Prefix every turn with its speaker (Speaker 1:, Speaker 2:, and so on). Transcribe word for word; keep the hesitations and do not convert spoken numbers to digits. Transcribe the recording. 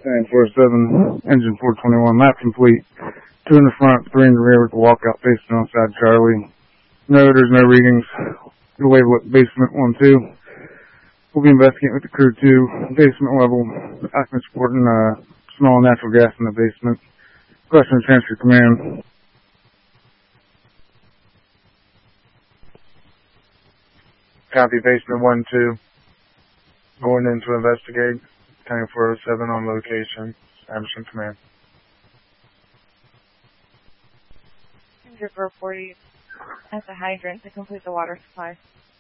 Speaker 1: And four seven, engine four twenty-one, lap complete. Two in the front, three in the rear with the walkout basement on side Charlie. No odors, no readings. We'll label it basement one two. We'll be investigating with the crew two. Basement level. Occupants reporting uh, small natural gas in the basement. Question transfer command.
Speaker 2: Copy, basement one two. Going in to investigate. Tango four oh seven on location. Anderson command.
Speaker 3: Ranger four forty at the hydrant to complete the water supply.